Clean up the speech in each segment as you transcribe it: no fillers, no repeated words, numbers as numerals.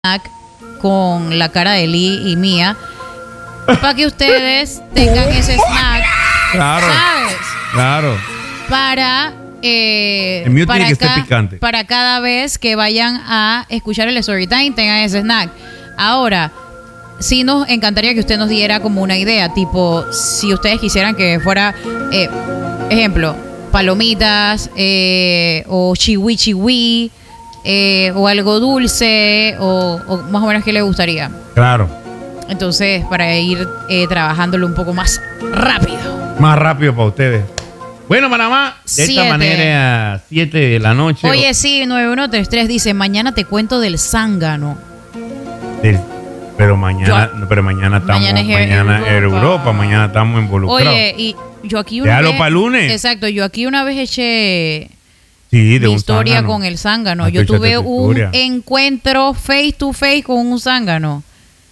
snack con la cara de Lee y mía para que ustedes tengan ese snack. Claro. ¿Sabes? Claro. Para el mío tiene que ser picante. Para cada vez que vayan a escuchar el Storytime tengan ese snack. Ahora, sí nos encantaría que usted nos diera como una idea, tipo, si ustedes quisieran que fuera, ejemplo, palomitas o chihui chihui o algo dulce o más o menos qué le gustaría. Claro. Entonces, para ir trabajándolo un poco más rápido. Más rápido para ustedes. Bueno, Panamá, de esta manera, 7 de la noche. Oye, sí, 9133 dice, mañana te cuento del zángano. Pero mañana estamos en Europa, mañana estamos involucrados. Oye, y yo aquí una Déjalo vez, para el lunes. Exacto, yo aquí una vez eché mi historia zángano. con el zángano. Yo tuve un encuentro face to face con un zángano.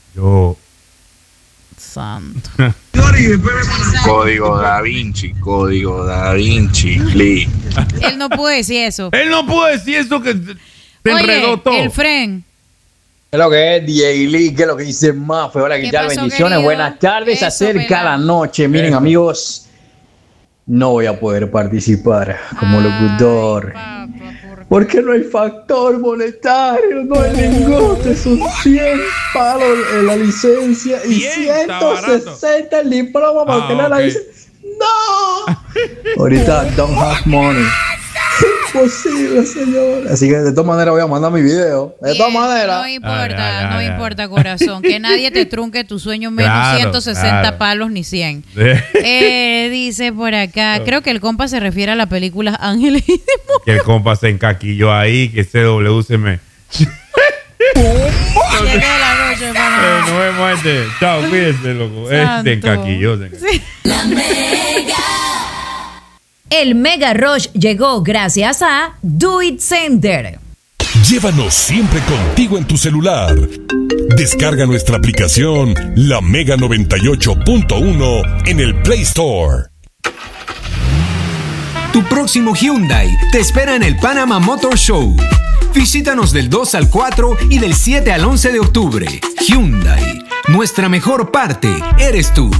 Santo. Código Da Vinci, Lee. Él no pudo decir eso. Él no pudo decir eso que se enredó todo. El friend. ¿Qué es lo que es, DJ Lee? ¿Qué es lo que dice más? Hola, ¿qué tal? Bendiciones, querido? buenas tardes. Eso, Acerca la noche. Miren, amigos, no voy a poder participar como locutor. Porque no hay factor monetario, no hay lingote, son 100 palos en la licencia y 160 el diploma para tener la licencia. ¡No! Ahorita don't have money. Imposible, señor. Así que de todas maneras voy a mandar mi video. De todas maneras. No importa, corazón. Que nadie te trunque tu sueño menos 160 palos ni 100. Dice por acá, creo que el compa se refiere a la película Ángeles y Demonios. Que el compa se encaquilló ahí, que CW se me... 7 de la noche, nos vemos, chao, cuídense, loco. Se encaquilló. Sí. La Mega. El Mega Rush llegó gracias a Do It Center. Llévanos siempre contigo en tu celular. Descarga nuestra aplicación La Mega 98.1 en el Play Store. Tu próximo Hyundai te espera en el Panama Motor Show. Visítanos del 2 al 4 y del 7 al 11 de octubre. Hyundai, nuestra mejor parte eres tú.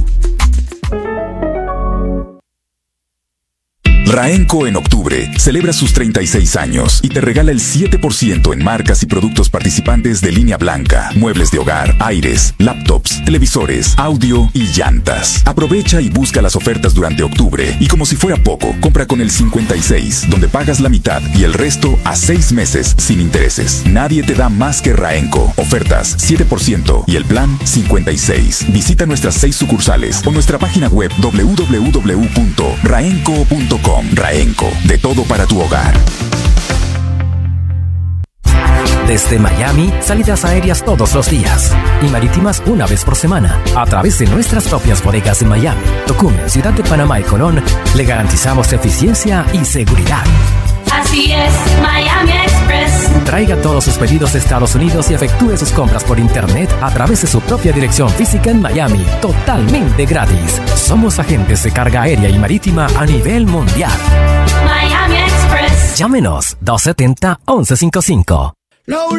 Raenco en octubre celebra sus 36 años y te regala el 7% en marcas y productos participantes de línea blanca, muebles de hogar, aires, laptops, televisores, audio y llantas. Aprovecha y busca las ofertas durante octubre y como si fuera poco, compra con el 56, donde pagas la mitad y el resto a 6 meses sin intereses. Nadie te da más que Raenco. Ofertas 7% y el plan 56. Visita nuestras 6 sucursales o nuestra página web www.raenco.com. Raenco, de todo para tu hogar. Desde Miami, salidas aéreas todos los días y marítimas una vez por semana. A través de nuestras propias bodegas en Miami, Tocumen, Ciudad de Panamá y Colón, le garantizamos eficiencia y seguridad. Así es, Miami Express. Traiga todos sus pedidos de Estados Unidos y efectúe sus compras por internet a través de su propia dirección física en Miami, totalmente gratis. Somos agentes de carga aérea y marítima a nivel mundial. Miami Express. Llámenos 270-1155.